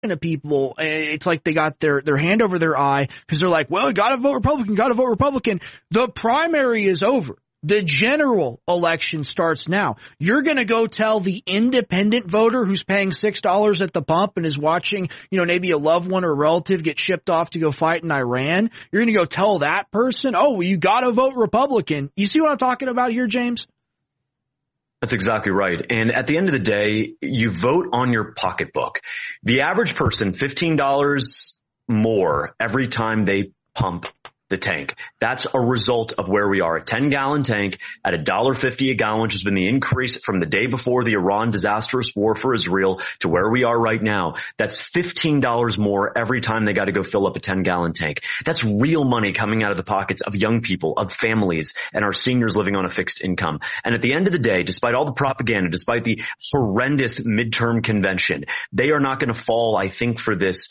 to people, it's like they got their hand over their eye because they're like, well, gotta vote Republican. The primary is over. The general election starts now. You're going to go tell the independent voter who's paying $6 at the pump and is watching, maybe a loved one or relative get shipped off to go fight in Iran. You're going to go tell that person, oh, well, you got to vote Republican. You see what I'm talking about here, James? That's exactly right. And at the end of the day, you vote on your pocketbook. The average person, $15 more every time they pump the tank. That's a result of where we are. A 10-gallon tank at $1.50 a gallon, which has been the increase from the day before the Iran disastrous war for Israel to where we are right now. That's $15 more every time they got to go fill up a 10-gallon tank. That's real money coming out of the pockets of young people, of families, and our seniors living on a fixed income. And at the end of the day, despite all the propaganda, despite the horrendous midterm convention, they are not going to fall, I think, for this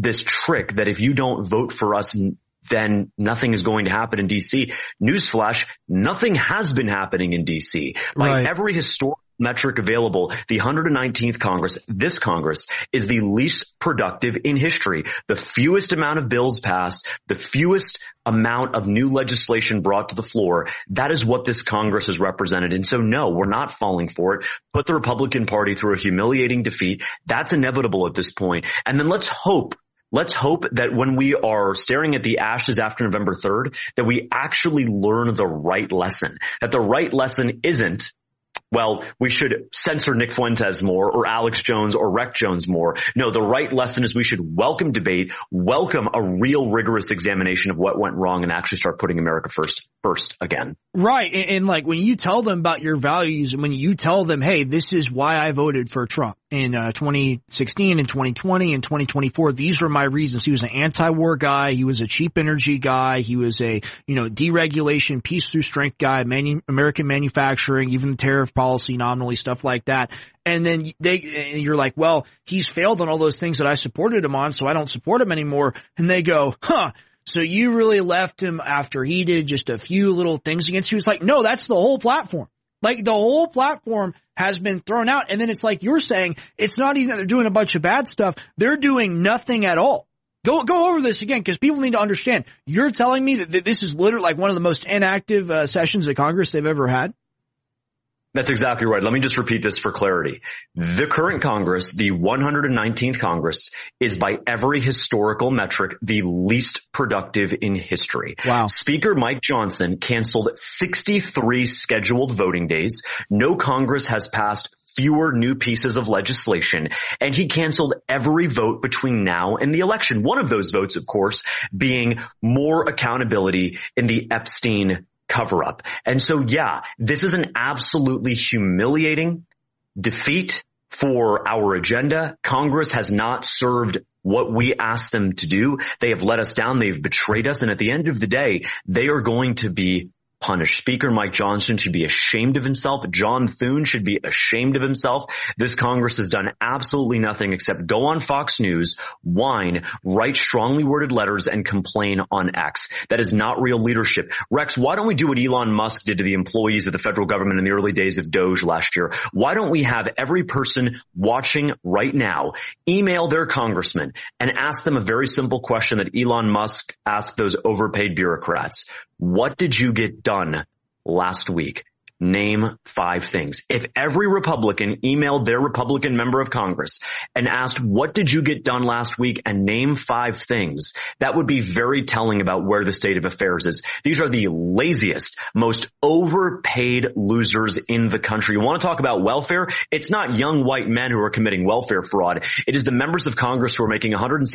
trick that if you don't vote for us, then nothing is going to happen in D.C. Newsflash, nothing has been happening in D.C. By every historical metric available, the 119th Congress, this Congress, is the least productive in history. The fewest amount of bills passed, the fewest amount of new legislation brought to the floor. That is what this Congress has represented. And so, no, we're not falling for it. Put the Republican Party through a humiliating defeat. That's inevitable at this point. And then let's hope that when we are staring at the ashes after November 3rd, that we actually learn the right lesson. That the right lesson isn't, well, we should censor Nick Fuentes more or Alex Jones or Rec Jones more. No, the right lesson is we should welcome debate, welcome a real rigorous examination of what went wrong, and actually start putting America first again. Right. And like when you tell them about your values and when you tell them, hey, this is why I voted for Trump in 2016 and 2020 and 2024, these are my reasons. He was an anti-war guy. He was a cheap energy guy. He was a, deregulation, peace through strength guy, American manufacturing, even the tariff policy nominally, stuff like that. And then you're like, well, he's failed on all those things that I supported him on, so I don't support him anymore. And they go, so you really left him after he did just a few little things against you? It's like, no, that's the whole platform. Like the whole platform has been thrown out. And then it's like you're saying, it's not even that they're doing a bunch of bad stuff. They're doing nothing at all. Go over this again, because people need to understand. You're telling me that this is literally like one of the most inactive sessions of Congress they've ever had? That's exactly right. Let me just repeat this for clarity. The current Congress, the 119th Congress, is by every historical metric the least productive in history. Wow. Speaker Mike Johnson canceled 63 scheduled voting days. No Congress has passed fewer new pieces of legislation, and he canceled every vote between now and the election. One of those votes, of course, being more accountability in the Epstein cover-up. And so, yeah, this is an absolutely humiliating defeat for our agenda. Congress has not served what we asked them to do. They have let us down. They've betrayed us. And at the end of the day, they are going to be punished. Speaker Mike Johnson should be ashamed of himself. John Thune should be ashamed of himself. This Congress has done absolutely nothing except go on Fox News, whine, write strongly worded letters, and complain on X. That is not real leadership. Rex, why don't we do what Elon Musk did to the employees of the federal government in the early days of Doge last year? Why don't we have every person watching right now email their congressman and ask them a very simple question that Elon Musk asked those overpaid bureaucrats? What did you get done last week? Name 5 things. If every Republican emailed their Republican member of Congress and asked, what did you get done last week, and name 5 things, that would be very telling about where the state of affairs is. These are the laziest, most overpaid losers in the country. You want to talk about welfare? It's not young white men who are committing welfare fraud. It is the members of Congress who are making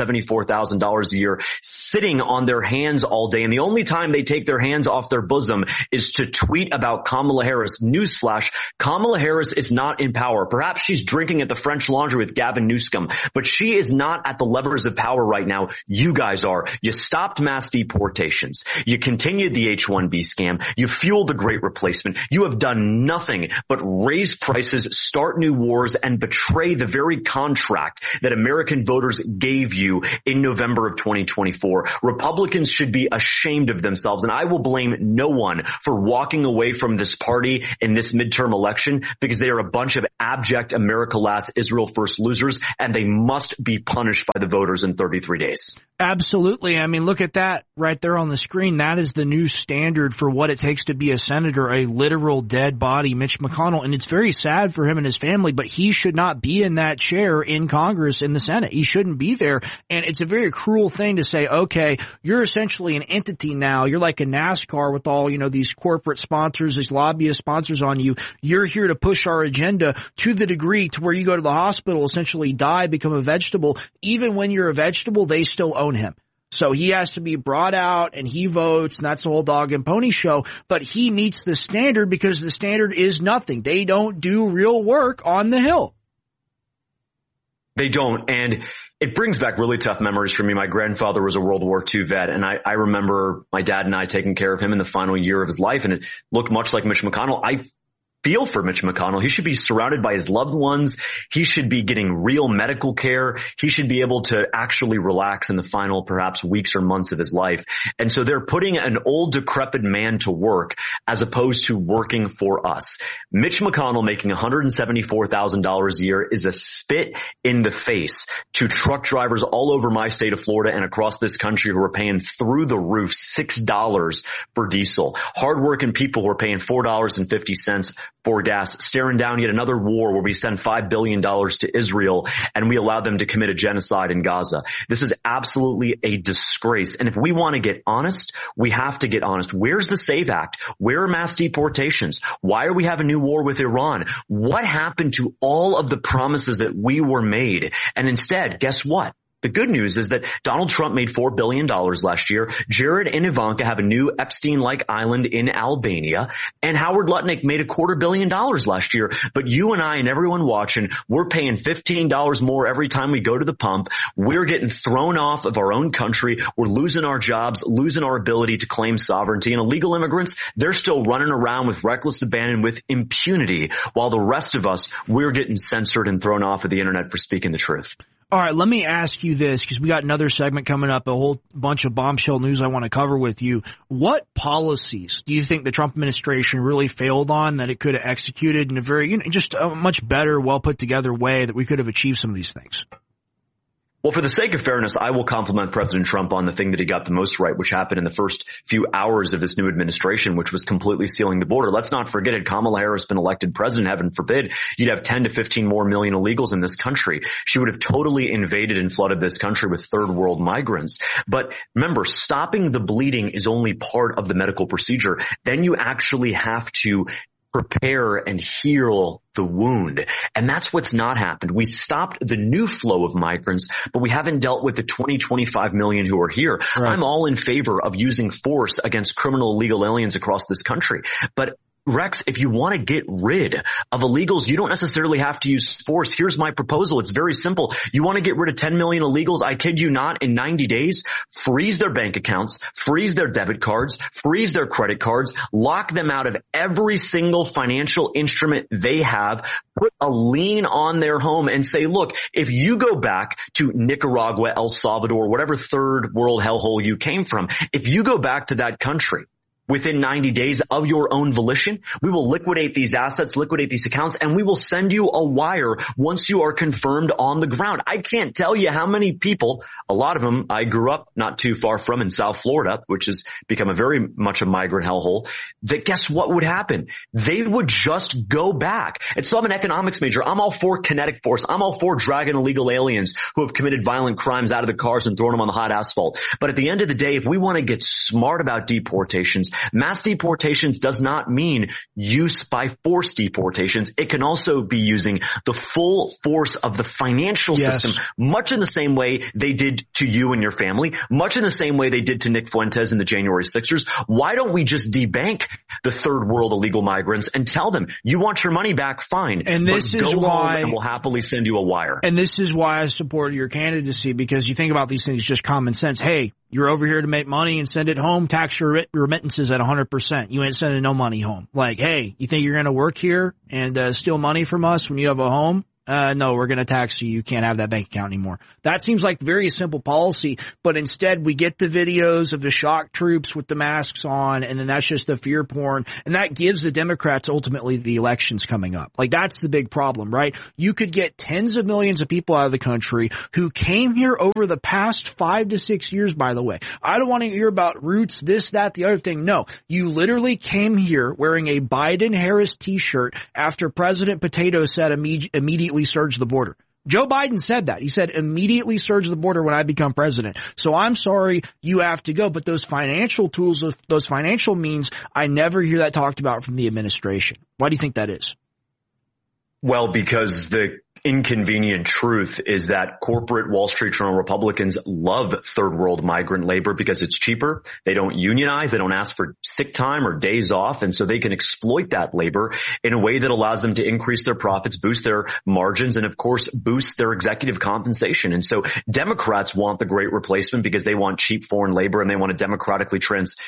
$174,000 a year, sitting on their hands all day. And the only time they take their hands off their bosom is to tweet about Kamala Harris. Newsflash, Kamala Harris is not in power. Perhaps she's drinking at the French Laundry with Gavin Newsom, but she is not at the levers of power right now. You guys are. You stopped mass deportations. You continued the H-1B scam. You fueled the Great Replacement. You have done nothing but raise prices, start new wars, and betray the very contract that American voters gave you in November of 2024. Republicans should be ashamed of themselves, and I will blame no one for walking away from this party party in this midterm election because they are a bunch of abject America last, Israel first losers, and they must be punished by the voters in 33 days. Absolutely. I mean, look at that right there on the screen. That is the new standard for what it takes to be a senator, a literal dead body, Mitch McConnell. And it's very sad for him and his family, but he should not be in that chair in Congress, in the Senate. He shouldn't be there. And it's a very cruel thing to say, okay, you're essentially an entity now. You're like a NASCAR with all, these corporate sponsors, these lobbyist sponsors on you. You're here to push our agenda to the degree to where you go to the hospital, essentially die, become a vegetable. Even when you're a vegetable, they still own him. So he has to be brought out and he votes, and that's the whole dog and pony show. But he meets the standard because the standard is nothing. They don't do real work on the Hill. They don't. And it brings back really tough memories for me. My grandfather was a World War II vet, and I remember my dad and I taking care of him in the final year of his life, and it looked much like Mitch McConnell. I feel for Mitch McConnell. He should be surrounded by his loved ones. He should be getting real medical care. He should be able to actually relax in the final perhaps weeks or months of his life. And so they're putting an old decrepit man to work as opposed to working for us. Mitch McConnell making $174,000 a year is a spit in the face to truck drivers all over my state of Florida and across this country who are paying through the roof $6 for diesel. Hardworking people who are paying $4.50 for gas, staring down yet another war where we send $5 billion to Israel and we allow them to commit a genocide in Gaza. This is absolutely a disgrace. And if we want to get honest, we have to get honest. Where's the SAVE Act? Where are mass deportations? Why are we having a new war with Iran? What happened to all of the promises that we were made? And instead, guess what? The good news is that Donald Trump made $4 billion last year. Jared and Ivanka have a new Epstein-like island in Albania. And Howard Lutnick made $250 million last year. But you and I and everyone watching, we're paying $15 more every time we go to the pump. We're getting thrown off of our own country. We're losing our jobs, losing our ability to claim sovereignty. And illegal immigrants, they're still running around with reckless abandon, with impunity, while the rest of us, we're getting censored and thrown off of the internet for speaking the truth. All right, let me ask you this, because we got another segment coming up, a whole bunch of bombshell news I want to cover with you. What policies do you think the Trump administration really failed on that it could have executed in a very, just a much better, well put together way that we could have achieved some of these things? Well, for the sake of fairness, I will compliment President Trump on the thing that he got the most right, which happened in the first few hours of this new administration, which was completely sealing the border. Let's not forget, had Kamala Harris been elected president, heaven forbid, you'd have 10 to 15 more million illegals in this country. She would have totally invaded and flooded this country with third world migrants. But remember, stopping the bleeding is only part of the medical procedure. Then you actually have to prepare and heal the wound. And that's what's not happened. We stopped the new flow of migrants, but we haven't dealt with the 25 million who are here. Right. I'm all in favor of using force against criminal illegal aliens across this country. But Rex, if you want to get rid of illegals, you don't necessarily have to use force. Here's my proposal. It's very simple. You want to get rid of 10 million illegals, I kid you not, in 90 days? Freeze their bank accounts, freeze their debit cards, freeze their credit cards, lock them out of every single financial instrument they have, put a lien on their home and say, look, if you go back to Nicaragua, El Salvador, whatever third world hellhole you came from, if you go back to that country within 90 days of your own volition, we will liquidate these assets, liquidate these accounts, and we will send you a wire once you are confirmed on the ground. I can't tell you how many people, a lot of them I grew up not too far from in South Florida, which has become a very much a migrant hellhole, that guess what would happen? They would just go back. And so I'm an economics major. I'm all for kinetic force. I'm all for dragging illegal aliens who have committed violent crimes out of the cars and throwing them on the hot asphalt. But at the end of the day, if we want to get smart about deportations, mass deportations does not mean use by force deportations. It can also be using the full force of the financial system, much in the same way they did to you and your family, much in the same way they did to Nick Fuentes and the January 6ers. Why don't we just debank the third world illegal migrants and tell them, you want your money back, fine. And this is why, and we'll happily send you a wire. And this is why I support your candidacy, because you think about these things just common sense. Hey, you're over here to make money and send it home. Tax your remittances at 100%. You ain't sending no money home. Like, hey, you think you're going to work here and steal money from us when you have a home? no, we're going to tax you. You can't have that bank account anymore. That seems like very simple policy, but instead we get the videos of the shock troops with the masks on, and then that's just the fear porn, and that gives the Democrats ultimately the elections coming up. Like, that's the big problem, right? You could get tens of millions of people out of the country who came here over the past 5 to 6 years, by the way. I don't want to hear about roots, this, that, the other thing. No, you literally came here wearing a Biden-Harris t-shirt after President Potato said immediately surge the border. Joe Biden said that. He said, immediately surge the border when I become president. So I'm sorry, you have to go. But those financial tools, those financial means, I never hear that talked about from the administration. Why do you think that is? Well, because the inconvenient truth is that corporate Wall Street Journal Republicans love third world migrant labor because it's cheaper. They don't unionize. They don't ask for sick time or days off. And so they can exploit that labor in a way that allows them to increase their profits, boost their margins, and of course, boost their executive compensation. And so Democrats want the great replacement because they want cheap foreign labor and they want to demographically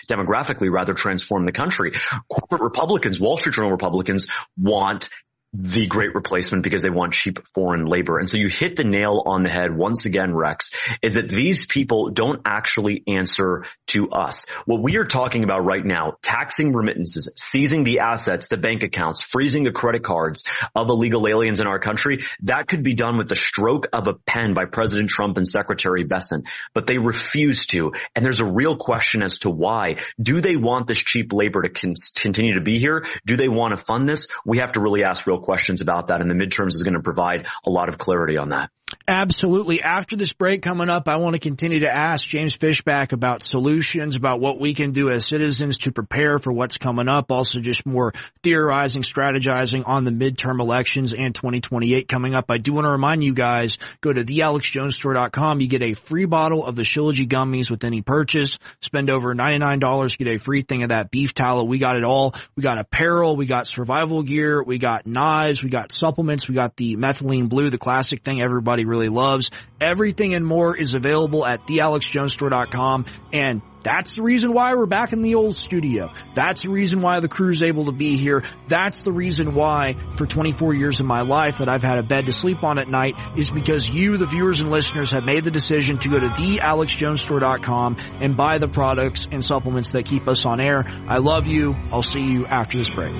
transform the country. Corporate Republicans, Wall Street Journal Republicans, want the great replacement because they want cheap foreign labor. And so you hit the nail on the head once again, Rex, is that these people don't actually answer to us. What we are talking about right now, taxing remittances, seizing the assets, the bank accounts, freezing the credit cards of illegal aliens in our country, that could be done with the stroke of a pen by President Trump and Secretary Bessent. But they refuse to. And there's a real question as to why. Do they want this cheap labor to continue to be here? Do they want to fund this? We have to really ask real questions about that, and the midterms is going to provide a lot of clarity on that. Absolutely. After this break coming up, I want to continue to ask James Fishback about solutions, about what we can do as citizens to prepare for what's coming up. Also just more theorizing, strategizing on the midterm elections and 2028 coming up. I do want to remind you guys, go to thealexjonesstore.com. You get a free bottle of the Shilajit gummies with any purchase. Spend over $99, get a free thing of that beef tallow. We got it all. We got apparel. We got survival gear. We got knives. We got supplements. We got the methylene blue, the classic thing everybody really loves. Everything and more is available at thealexjonesstore.com, and that's the reason why we're back in the old studio. That's the reason why the crew's able to be here. That's the reason why for 24 years of my life that I've had a bed to sleep on at night, is because you, the viewers and listeners, have made the decision to go to thealexjonesstore.com and buy the products and supplements that keep us on air. I love you. I'll see you after this break.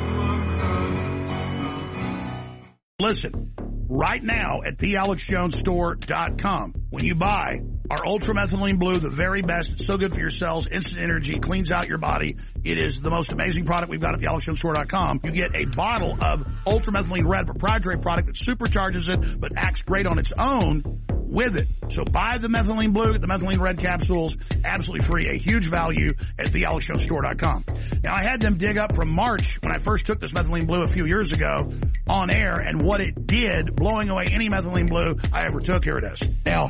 Listen, right now at thealexjonesstore.com, when you buy our Ultramethylene Blue, the very best, it's so good for your cells, instant energy, cleans out your body. It is the most amazing product we've got at thealexjonesstore.com. You get a bottle of Ultramethylene Red, proprietary product that supercharges it but acts great on its own with it. So buy the Methylene Blue, get the Methylene Red capsules, absolutely free, a huge value at thealexjonesstore.com. Now, I had them dig up from March when I first took this Methylene Blue a few years ago on air and what it did, blowing away any Methylene Blue I ever took. Here it is. Now,